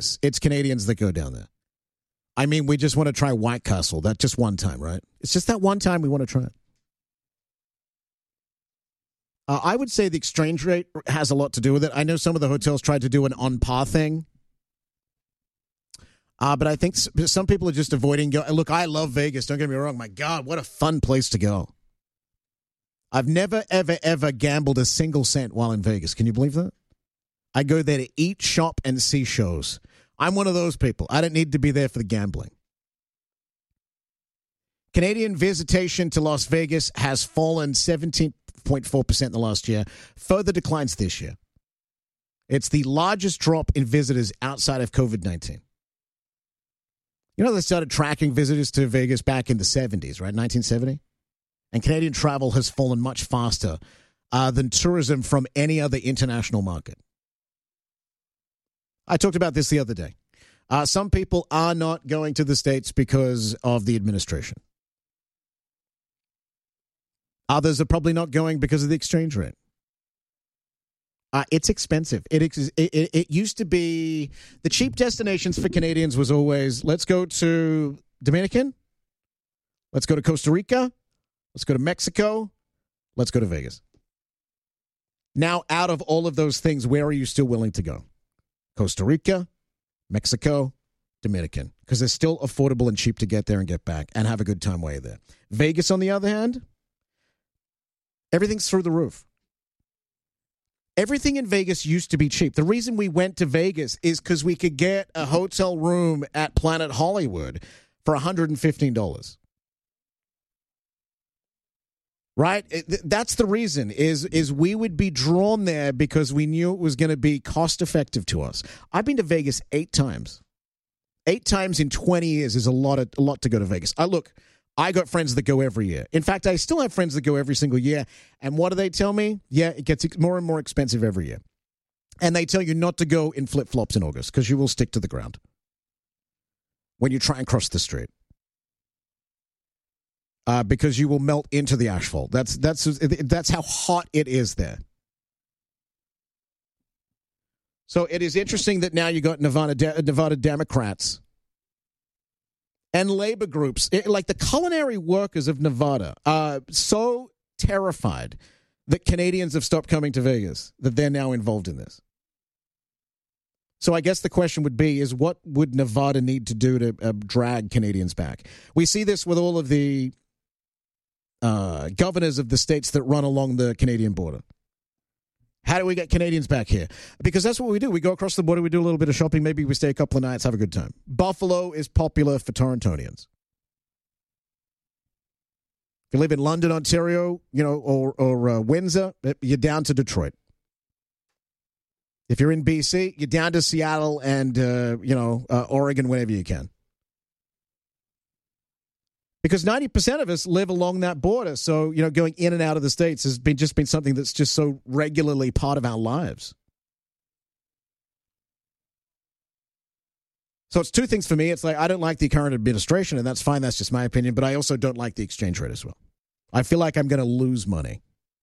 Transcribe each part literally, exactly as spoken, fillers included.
Vegas, it's Canadians that go down there. I mean, we just want to try White Castle. That just one time, right? It's just that one time we want to try it. Uh, I would say the exchange rate has a lot to do with it. I know some of the hotels tried to do an on-par thing. Uh, but I think some people are just avoiding. Go- Look, I love Vegas. Don't get me wrong. My God, what a fun place to go. I've never, ever, ever gambled a single cent while in Vegas. Can you believe that? I go there to eat, shop, and see shows. I'm one of those people. I don't need to be there for the gambling. Canadian visitation to Las Vegas has fallen seventeen point four percent in the last year. Further declines this year. It's the largest drop in visitors outside of covid nineteen. You know, they started tracking visitors to Vegas back in the seventies, right? nineteen seventy? And Canadian travel has fallen much faster uh, than tourism from any other international market. I talked about this the other day. Uh, some people are not going to the States because of the administration. Others are probably not going because of the exchange rate. Uh, it's expensive. It, it, it it used to be the cheap destinations for Canadians was always, let's go to Dominican, let's go to Costa Rica, let's go to Mexico, let's go to Vegas. Now, out of all of those things, where are you still willing to go? Costa Rica, Mexico, Dominican, because they're still affordable and cheap to get there and get back and have a good time while you're there. Vegas, on the other hand, everything's through the roof. Everything in Vegas used to be cheap. The reason we went to Vegas is because we could get a hotel room at Planet Hollywood for one hundred fifteen dollars. Right? That's the reason, is is we would be drawn there because we knew it was going to be cost-effective to us. I've been to Vegas eight times. Eight times in twenty years is a lot of, a lot to go to Vegas. I look, I got friends that go every year. In fact, I still have friends that go every single year. And what do they tell me? Yeah, it gets more and more expensive every year. And they tell you not to go in flip-flops in August because you will stick to the ground when you try and cross the street. Uh, because you will melt into the asphalt. That's that's that's how hot it is there. So it is interesting that now you got Nevada De- Nevada Democrats and labor groups, it, like the culinary workers of Nevada, are so terrified that Canadians have stopped coming to Vegas that they're now involved in this. So I guess the question would be, is what would Nevada need to do to uh, drag Canadians back? We see this with all of the Uh, governors of the states that run along the Canadian border. How do we get Canadians back here? Because that's what we do. We go across the border, we do a little bit of shopping, maybe we stay a couple of nights, have a good time. Buffalo is popular for Torontonians. If you live in London, Ontario, you know, or, or uh, Windsor, you're down to Detroit. If you're in B C, you're down to Seattle and, uh, you know, uh, Oregon whenever you can. Because ninety percent of us live along that border. So, you know, going in and out of the States has been just been something that's just so regularly part of our lives. So it's two things for me. It's like, I don't like the current administration, and that's fine. That's just my opinion. But I also don't like the exchange rate as well. I feel like I'm going to lose money.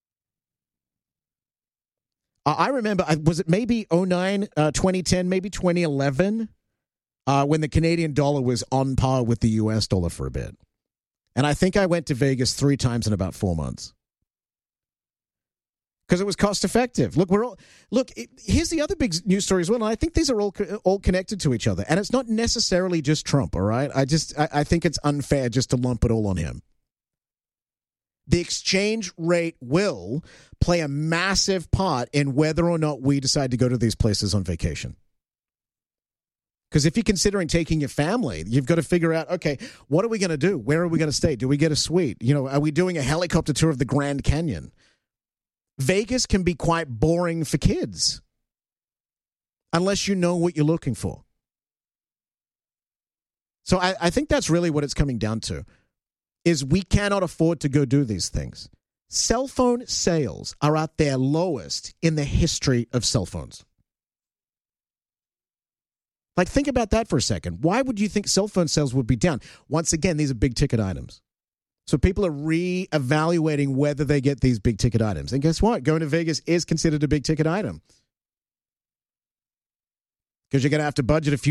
Uh, I remember, was it maybe oh nine, uh, twenty ten, maybe twenty eleven, uh, when the Canadian dollar was on par with the U S dollar for a bit. And I think I went to Vegas three times in about four months. Because it was cost effective. Look, we're all look. It, here's the other big news story as well, and I think these are all all connected to each other. And it's not necessarily just Trump. All right, I just I, I think it's unfair just to lump it all on him. The exchange rate will play a massive part in whether or not we decide to go to these places on vacation. Because if you're considering taking your family, you've got to figure out, okay, what are we going to do? Where are we going to stay? Do we get a suite? You know, are we doing a helicopter tour of the Grand Canyon? Vegas can be quite boring for kids unless you know what you're looking for. So I, I think that's really what it's coming down to, is we cannot afford to go do these things. Cell phone sales are at their lowest in the history of cell phones. Like, think about that for a second. Why would you think cell phone sales would be down? Once again, these are big ticket items. So people are re-evaluating whether they get these big ticket items. And guess what? Going to Vegas is considered a big ticket item. Because you're going to have to budget a few